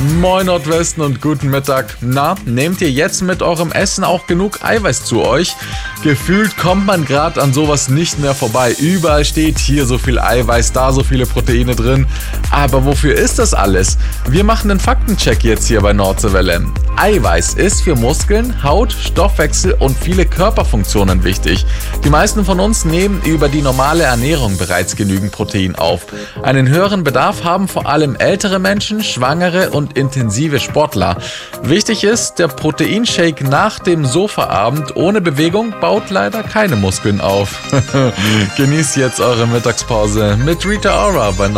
Moin Nordwesten und guten Mittag. Na, nehmt ihr jetzt mit eurem Essen auch genug Eiweiß zu euch? Gefühlt kommt man gerade an sowas nicht mehr vorbei. Überall steht hier so viel Eiweiß, da so viele Proteine drin. Aber wofür ist das alles? Wir machen einen Faktencheck jetzt hier bei Nordseewelle. Eiweiß ist für Muskeln, Haut, Stoffwechsel und viele Körperfunktionen wichtig. Die meisten von uns nehmen über die normale Ernährung bereits genügend Protein auf. Einen höheren Bedarf haben vor allem ältere Menschen, Schwangere und intensive Sportler. Wichtig ist, der Proteinshake nach dem Sofaabend ohne Bewegung baut leider keine Muskeln auf. Genießt jetzt eure Mittagspause mit Rita Ora bei